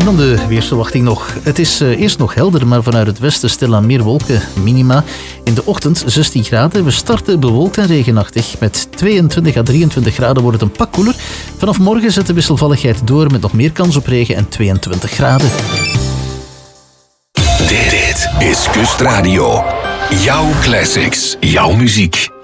dan de weersverwachting nog. Het is eerst nog helder, maar vanuit het westen stilaan meer wolken. Minima in de ochtend 16 graden. We starten bewolkt en regenachtig. Met 22 à 23 graden wordt het een pak koeler. Vanaf morgen zet de wisselvalligheid door met nog meer kans op regen en 22 graden. Dit is Kustradio. Jouw classics, jouw muziek.